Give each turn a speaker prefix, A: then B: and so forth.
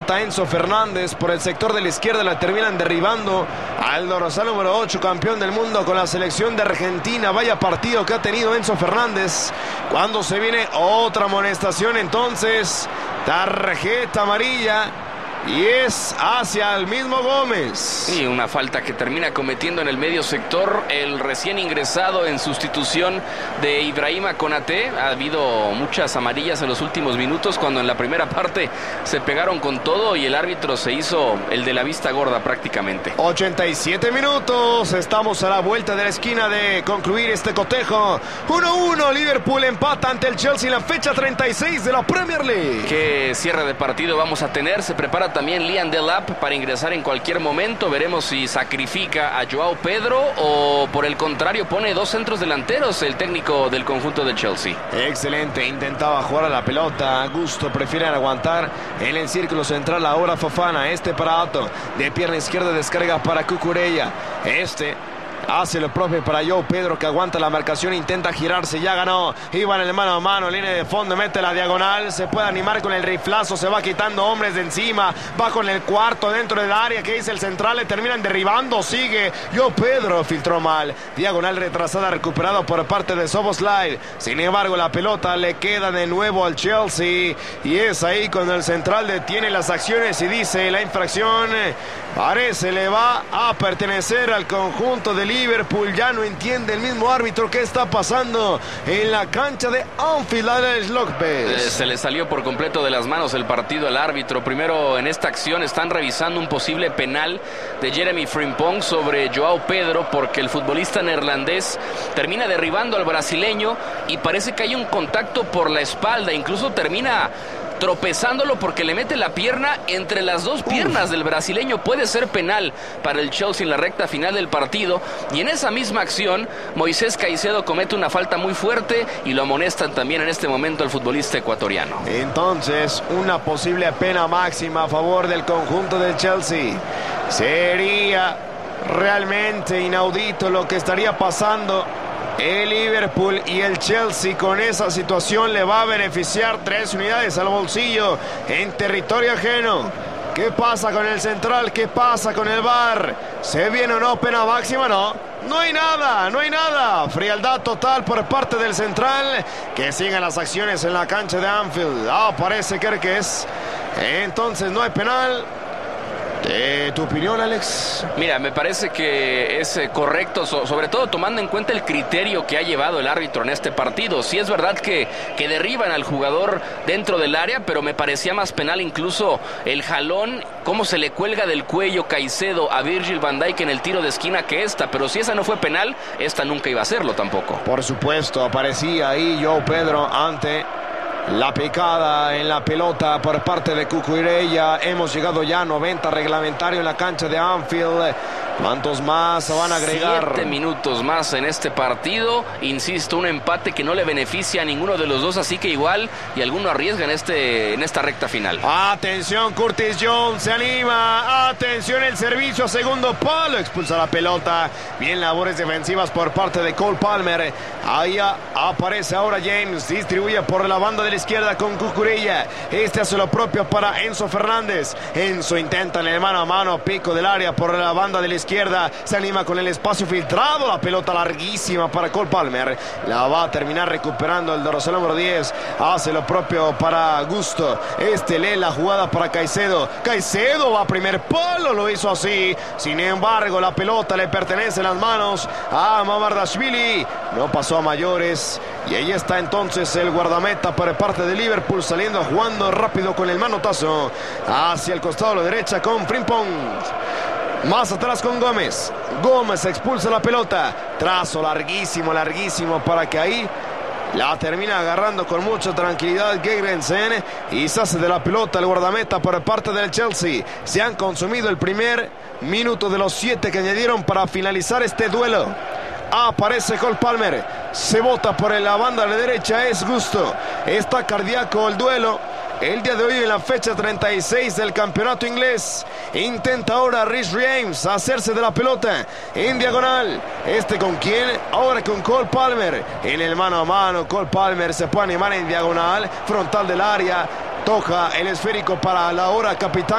A: pelota Enzo Fernández por el sector de la izquierda, la terminan derribando al dorsal número 8, campeón del mundo con la selección de Argentina. Vaya partido que ha tenido Enzo Fernández. Cuando se viene otra amonestación, entonces tarjeta amarilla. Y es hacia el mismo Gómez.
B: Y una falta que termina cometiendo en el medio sector el recién ingresado en sustitución de Ibrahima Konaté. Ha habido muchas amarillas en los últimos minutos, cuando en la primera parte se pegaron con todo y el árbitro se hizo el de la vista gorda prácticamente.
A: 87 minutos, estamos a la vuelta de la esquina de concluir este cotejo. 1-1, Liverpool empata ante el Chelsea en la fecha 36 de la Premier League.
B: ¿Qué cierre de partido vamos a tener? Se prepara también Liam Delap para ingresar en cualquier momento. Veremos si sacrifica a Joao Pedro o por el contrario pone dos centros delanteros el técnico del conjunto de Chelsea.
A: Excelente, intentaba jugar a la pelota. Gusto prefieren aguantar en el círculo central. Ahora Fofana, para Ato, de pierna izquierda descarga para Cucurella. Hace lo propio para Joao Pedro, que aguanta la marcación, intenta girarse, ya ganó. Iba en el mano a mano, línea de fondo, mete la diagonal, se puede animar con el riflazo, se va quitando hombres de encima, va con el cuarto dentro del área, que dice el central, le terminan derribando, sigue. Joao Pedro filtró mal, diagonal retrasada, recuperado por parte de Szoboszlai. Sin embargo, la pelota le queda de nuevo al Chelsea, y es ahí cuando el central detiene las acciones y dice: la infracción parece le va a pertenecer al conjunto de Liverpool. Ya no entiende el mismo árbitro qué está pasando en la cancha de Anfield. Alex López.
B: Se le salió por completo de las manos el partido al árbitro. Primero, en esta acción están revisando un posible penal de Jeremy Frimpong sobre Joao Pedro, porque el futbolista neerlandés termina derribando al brasileño y parece que hay un contacto por la espalda, incluso termina tropezándolo porque le mete la pierna entre las dos piernas del brasileño. Puede ser penal para el Chelsea en la recta final del partido. Y en esa misma acción, Moisés Caicedo comete una falta muy fuerte y lo amonestan también en este momento al futbolista ecuatoriano.
A: Entonces, una posible pena máxima a favor del conjunto del Chelsea. Sería realmente inaudito lo que estaría pasando. El Liverpool y el Chelsea con esa situación le va a beneficiar 3 unidades al bolsillo en territorio ajeno. ¿Qué pasa con el central? ¿Qué pasa con el VAR? ¿Se viene o no pena máxima? No. No hay nada. Frialdad total por parte del central. Que sigan las acciones en la cancha de Anfield. Aparece Kerkez. Entonces no hay penal. ¿Tu opinión, Alex?
B: Mira, me parece que es correcto, sobre todo tomando en cuenta el criterio que ha llevado el árbitro en este partido. Sí es verdad que derriban al jugador dentro del área, pero me parecía más penal incluso el jalón, cómo se le cuelga del cuello Caicedo a Virgil van Dijk en el tiro de esquina que esta. Pero si esa no fue penal, esta nunca iba a serlo tampoco.
A: Por supuesto, aparecía ahí Joao Pedro ante la picada en la pelota por parte de Cucurella. Hemos llegado ya a 90 reglamentario en la cancha de Anfield. ¿Cuántos más van a agregar?
B: 7 minutos más en este partido. Insisto, un empate que no le beneficia a ninguno de los dos, así que igual y alguno arriesga en esta recta final.
A: Atención, Curtis Jones se anima. Atención, el servicio a segundo palo. Expulsa la pelota. Bien, labores defensivas por parte de Cole Palmer. Ahí aparece ahora James. Distribuye por la banda de la izquierda con Cucurella. Hace lo propio para Enzo Fernández. Enzo intenta en el mano a mano, pico del área por la banda de la izquierda. Se anima con el espacio filtrado. La pelota larguísima para Cole Palmer. La va a terminar recuperando el dorsal número 10. Hace lo propio para Gusto. Lee la jugada para Caicedo. Caicedo va a primer palo. Lo hizo así. Sin embargo, la pelota le pertenece en las manos a Mamardashvili. No pasó a mayores. Y ahí está entonces el guardameta por parte de Liverpool, saliendo jugando rápido con el manotazo hacia el costado a la derecha con Frimpong. Más atrás con Gómez. Gómez expulsa la pelota. Trazo larguísimo para que ahí la termina agarrando con mucha tranquilidad Gegensen y se hace de la pelota el guardameta por parte del Chelsea. Se han consumido el primer minuto de los 7 que añadieron para finalizar este duelo. Aparece Cole Palmer. Se bota por la banda de la derecha. Es Gusto. Está cardíaco el duelo. El día de hoy en la fecha 36 del campeonato inglés. Intenta ahora Reece James hacerse de la pelota en diagonal. ¿Con quién? Ahora con Cole Palmer. En el mano a mano Cole Palmer se puede animar en diagonal. Frontal del área. Toca el esférico para la hora capitán